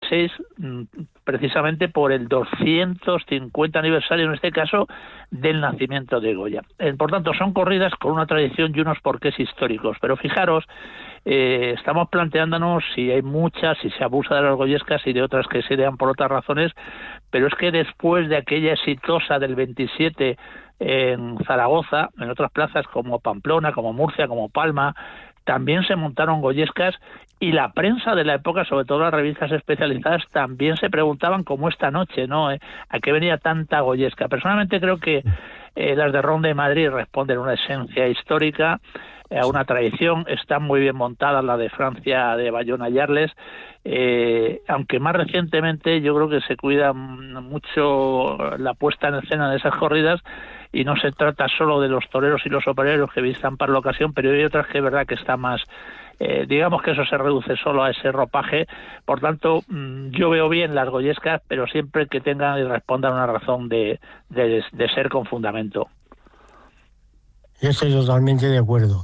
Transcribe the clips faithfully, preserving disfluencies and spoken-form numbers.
veintiséis, precisamente por el doscientos cincuenta aniversario, en este caso, del nacimiento de Goya. Eh, por tanto, son corridas con una tradición y unos porqués históricos. Pero fijaros, eh, estamos planteándonos si hay muchas, si se abusa de las goyescas y de otras que se dan por otras razones, pero es que después de aquella exitosa del veintisiete en Zaragoza, en otras plazas como Pamplona, como Murcia, como Palma, también se montaron goyescas, y la prensa de la época, sobre todo las revistas especializadas, también se preguntaban, como esta noche, ¿no? ¿Eh? ¿A qué venía tanta goyesca? Personalmente creo que eh, las de Ronda de Madrid responden a una esencia histórica, a una tradición. Están muy bien montadas las de Francia, de Bayona y Arles, eh, aunque más recientemente yo creo que se cuida mucho la puesta en escena de esas corridas, y no se trata solo de los toreros y los opereros que vistan para la ocasión, pero hay otras que es verdad que está más, eh, digamos que eso se reduce solo a ese ropaje. Por tanto, mmm, yo veo bien las goyescas, pero siempre que tengan y respondan a una razón de, de, de ser con fundamento. Yo estoy totalmente de acuerdo.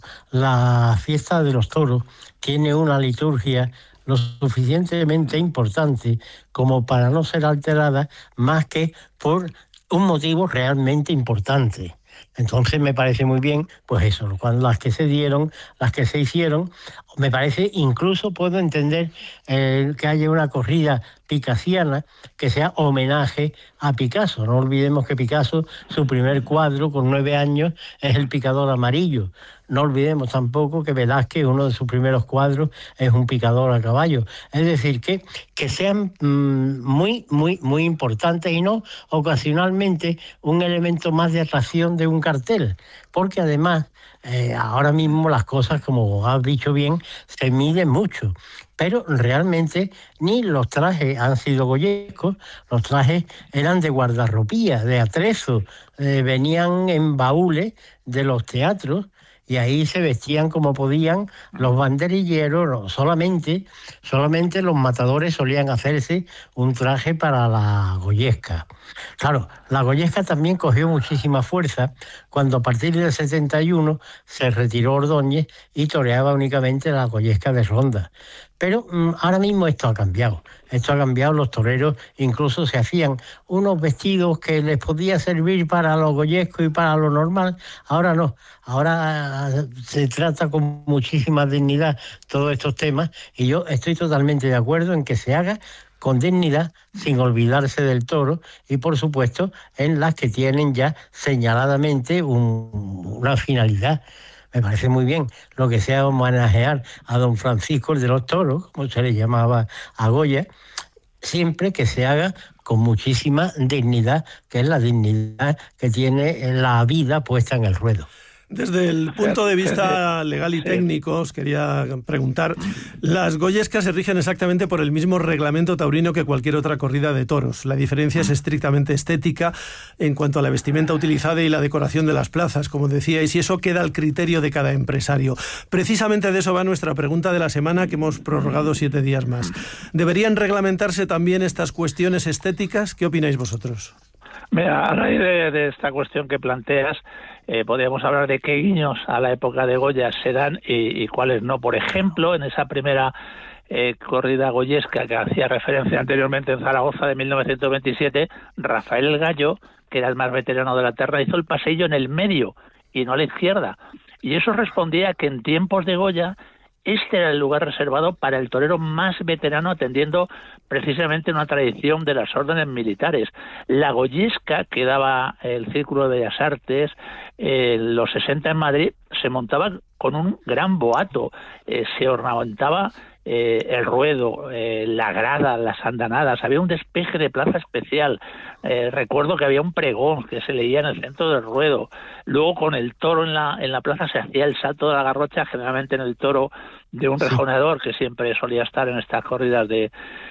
La fiesta de los toros tiene una liturgia lo suficientemente importante como para no ser alterada más que por un motivo realmente importante. Entonces me parece muy bien, pues eso, cuando las que se dieron, las que se hicieron, me parece, incluso puedo entender eh, que haya una corrida picasiana que sea homenaje a Picasso. No olvidemos que Picasso, su primer cuadro con nueve años, es El picador amarillo. No olvidemos tampoco que Velázquez, uno de sus primeros cuadros, es un picador a caballo. Es decir, que, que sean mmm, muy, muy, muy importantes y no ocasionalmente un elemento más de atracción de un cartel. Porque además, eh, ahora mismo las cosas, como has dicho bien, se miden mucho. Pero realmente ni los trajes han sido goyescos, los trajes eran de guardarropía, de atrezo, eh, venían en baúles de los teatros, y ahí se vestían como podían los banderilleros. No, solamente, solamente los matadores solían hacerse un traje para la goyesca. Claro, la goyesca también cogió muchísima fuerza cuando a partir del setenta y uno se retiró Ordóñez y toreaba únicamente la goyesca de Ronda. Pero mmm, ahora mismo esto ha cambiado. Esto ha cambiado, los toreros incluso se hacían unos vestidos que les podía servir para lo goyesco y para lo normal. Ahora no, ahora se trata con muchísima dignidad todos estos temas, y yo estoy totalmente de acuerdo en que se haga con dignidad, sin olvidarse del toro, y por supuesto en las que tienen ya señaladamente un, una finalidad. Me parece muy bien lo que sea homenajear a don Francisco el de los Toros, como se le llamaba a Goya, siempre que se haga con muchísima dignidad, que es la dignidad que tiene la vida puesta en el ruedo. Desde el punto de vista legal y técnico, os quería preguntar, las goyescas se rigen exactamente por el mismo reglamento taurino que cualquier otra corrida de toros. La diferencia es estrictamente estética en cuanto a la vestimenta utilizada y la decoración de las plazas, como decíais, y eso queda al criterio de cada empresario. Precisamente de eso va nuestra pregunta de la semana, que hemos prorrogado siete días más. ¿Deberían reglamentarse también estas cuestiones estéticas? ¿Qué opináis vosotros? Mira, a raíz de, de esta cuestión que planteas, eh, podríamos hablar de qué guiños a la época de Goya se dan y, y cuáles no. Por ejemplo, en esa primera eh, corrida goyesca que hacía referencia anteriormente en Zaragoza de mil novecientos veintisiete, Rafael el Gallo, que era el más veterano de la terna, hizo el paseillo en el medio y no a la izquierda. Y eso respondía a que en tiempos de Goya este era el lugar reservado para el torero más veterano, atendiendo precisamente una tradición de las órdenes militares. La goyesca que daba el Círculo de Bellas Artes en los sesenta en Madrid se montaba con un gran boato, eh, se ornamentaba eh, el ruedo, eh, la grada, las andanadas, había un despeje de plaza especial. Eh, recuerdo que había un pregón que se leía en el centro del ruedo. Luego con el toro en la en la plaza se hacía el salto de la garrocha, generalmente en el toro de un rejoneador, que siempre solía estar en estas corridas de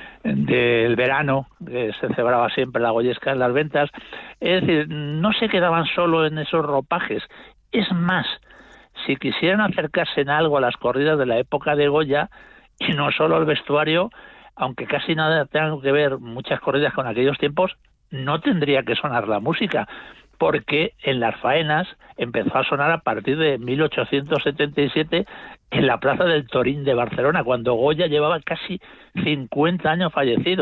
del verano, que se celebraba siempre la goyesca en las ventas. Es decir, no se quedaban solo en esos ropajes. Es más, si quisieran acercarse en algo a las corridas de la época de Goya, y no solo el vestuario, aunque casi nada tenga que ver muchas corridas con aquellos tiempos, no tendría que sonar la música, porque en las faenas empezó a sonar a partir de mil ochocientos setenta y siete en la Plaza del Torín de Barcelona, cuando Goya llevaba casi cincuenta años fallecido.